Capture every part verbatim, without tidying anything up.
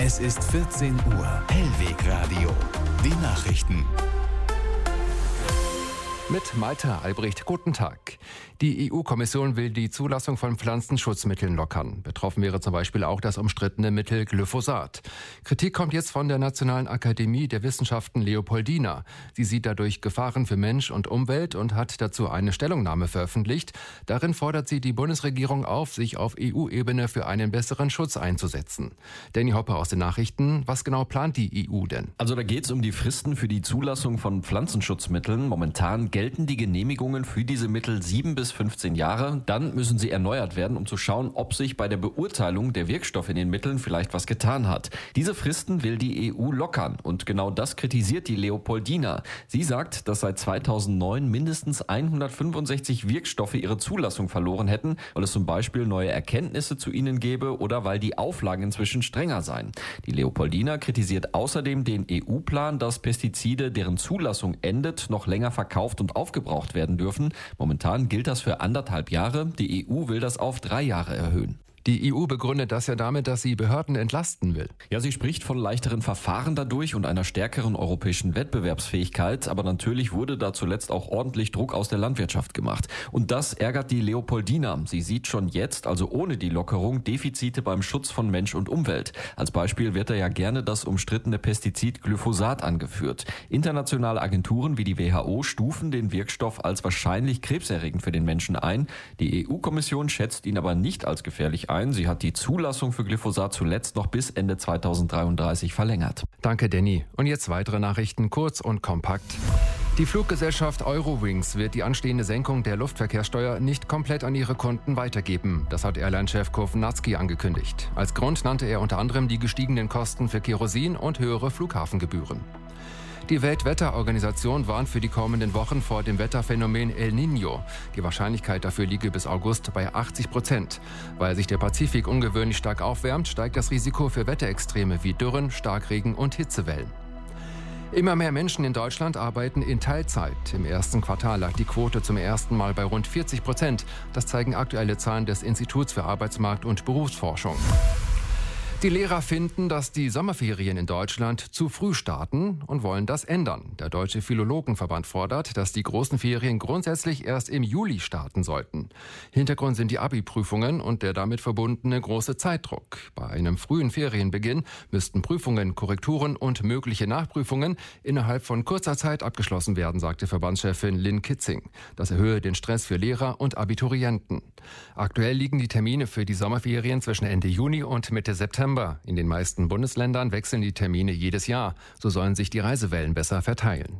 Es ist vierzehn Uhr. Hellwegradio. Die Nachrichten. Mit Malte Albrecht, guten Tag. Die E U-Kommission will die Zulassung von Pflanzenschutzmitteln lockern. Betroffen wäre zum Beispiel auch das umstrittene Mittel Glyphosat. Kritik kommt jetzt von der Nationalen Akademie der Wissenschaften Leopoldina. Sie sieht dadurch Gefahren für Mensch und Umwelt und hat dazu eine Stellungnahme veröffentlicht. Darin fordert sie die Bundesregierung auf, sich auf E U-Ebene für einen besseren Schutz einzusetzen. Danny Hoppe aus den Nachrichten. Was genau plant die E U denn? Also da geht es um die Fristen für die Zulassung von Pflanzenschutzmitteln. Momentan gelten die Genehmigungen für diese Mittel sieben bis fünfzehn Jahre. Dann müssen sie erneuert werden, um zu schauen, ob sich bei der Beurteilung der Wirkstoffe in den Mitteln vielleicht was getan hat. Diese Fristen will die E U lockern und genau das kritisiert die Leopoldina. Sie sagt, dass seit zweitausendneun mindestens hundertfünfundsechzig Wirkstoffe ihre Zulassung verloren hätten, weil es zum Beispiel neue Erkenntnisse zu ihnen gäbe oder weil die Auflagen inzwischen strenger seien. Die Leopoldina kritisiert außerdem den E U-Plan, dass Pestizide, deren Zulassung endet, noch länger verkauft und aufgebraucht werden dürfen. Momentan gilt das für anderthalb Jahre. Die E U will das auf drei Jahre erhöhen. Die E U begründet das ja damit, dass sie Behörden entlasten will. Ja, sie spricht von leichteren Verfahren dadurch und einer stärkeren europäischen Wettbewerbsfähigkeit. Aber natürlich wurde da zuletzt auch ordentlich Druck aus der Landwirtschaft gemacht. Und das ärgert die Leopoldina. Sie sieht schon jetzt, also ohne die Lockerung, Defizite beim Schutz von Mensch und Umwelt. Als Beispiel wird da ja gerne das umstrittene Pestizid Glyphosat angeführt. Internationale Agenturen wie die W H O stufen den Wirkstoff als wahrscheinlich krebserregend für den Menschen ein. Die E U-Kommission schätzt ihn aber nicht als gefährlich ein. Sie hat die Zulassung für Glyphosat zuletzt noch bis Ende zweitausenddreiunddreißig verlängert. Danke, Danny. Und jetzt weitere Nachrichten, kurz und kompakt. Die Fluggesellschaft Eurowings wird die anstehende Senkung der Luftverkehrssteuer nicht komplett an ihre Kunden weitergeben. Das hat Airline-Chef Kovnatski angekündigt. Als Grund nannte er unter anderem die gestiegenen Kosten für Kerosin und höhere Flughafengebühren. Die Weltwetterorganisation warnt für die kommenden Wochen vor dem Wetterphänomen El Niño. Die Wahrscheinlichkeit dafür liege bis August bei achtzig Prozent. Weil sich der Pazifik ungewöhnlich stark aufwärmt, steigt das Risiko für Wetterextreme wie Dürren, Starkregen und Hitzewellen. Immer mehr Menschen in Deutschland arbeiten in Teilzeit. Im ersten Quartal lag die Quote zum ersten Mal bei rund vierzig Prozent. Das zeigen aktuelle Zahlen des Instituts für Arbeitsmarkt und Berufsforschung. Die Lehrer finden, dass die Sommerferien in Deutschland zu früh starten und wollen das ändern. Der Deutsche Philologenverband fordert, dass die großen Ferien grundsätzlich erst im Juli starten sollten. Hintergrund sind die Abi-Prüfungen und der damit verbundene große Zeitdruck. Bei einem frühen Ferienbeginn müssten Prüfungen, Korrekturen und mögliche Nachprüfungen innerhalb von kurzer Zeit abgeschlossen werden, sagte Verbandschefin Lynn Kitzing. Das erhöhe den Stress für Lehrer und Abiturienten. Aktuell liegen die Termine für die Sommerferien zwischen Ende Juni und Mitte September. In den meisten Bundesländern wechseln die Termine jedes Jahr. So sollen sich die Reisewellen besser verteilen.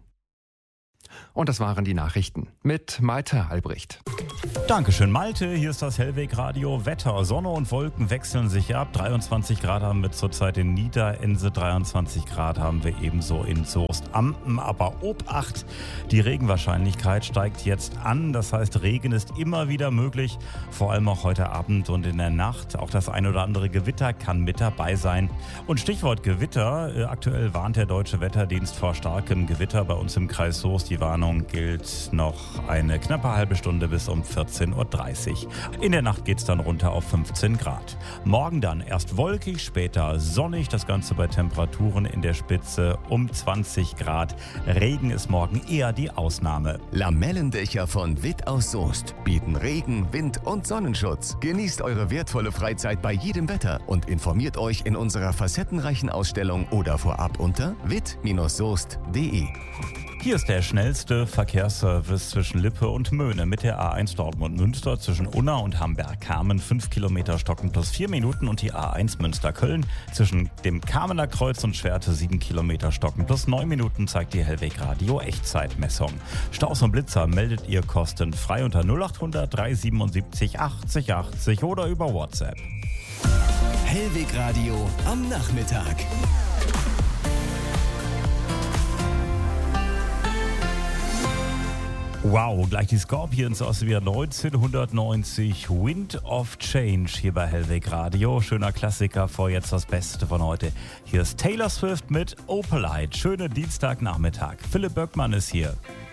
Und das waren die Nachrichten mit Malte Albrecht. Dankeschön, Malte. Hier ist das Hellwegradio. Wetter, Sonne und Wolken wechseln sich ab. dreiundzwanzig Grad haben wir zurzeit in Niederense, dreiundzwanzig Grad haben wir ebenso in Soest-Ampen. Aber Obacht, die Regenwahrscheinlichkeit steigt jetzt an. Das heißt, Regen ist immer wieder möglich, vor allem auch heute Abend und in der Nacht. Auch das ein oder andere Gewitter kann mit dabei sein. Und Stichwort Gewitter. Aktuell warnt der Deutsche Wetterdienst vor starkem Gewitter bei uns im Kreis Soest. Die Warnung gilt noch eine knappe halbe Stunde bis um vierzehn Uhr dreißig. In der Nacht geht es dann runter auf fünfzehn Grad. Morgen dann erst wolkig, später sonnig. Das Ganze bei Temperaturen in der Spitze um zwanzig Grad. Regen ist morgen eher die Ausnahme. Lamellendächer von Witt aus Soest bieten Regen, Wind und Sonnenschutz. Genießt eure wertvolle Freizeit bei jedem Wetter und informiert euch in unserer facettenreichen Ausstellung oder vorab unter witt Soest punkt de. Hier ist der schnellste Verkehrsservice zwischen Lippe und Möhne mit der A eins Dortmund-Münster zwischen Unna und Hamberg-Kamen. fünf Kilometer Stocken plus vier Minuten und die A eins Münster-Köln zwischen dem Kamener Kreuz und Schwerte sieben Kilometer Stocken plus neun Minuten zeigt die Hellwegradio Echtzeitmessung. Staus und Blitzer meldet ihr kostenfrei unter null acht hundert dreihundertsiebenundsiebzig achtzig achtzig oder über WhatsApp. Hellwegradio am Nachmittag. Wow, gleich die Scorpions aus dem Jahr neunzehnhundertneunzig. Wind of Change hier bei Hellwegradio. Schöner Klassiker, vor jetzt das Beste von heute. Hier ist Taylor Swift mit Opalite. Schönen Dienstagnachmittag. Philipp Böckmann ist hier.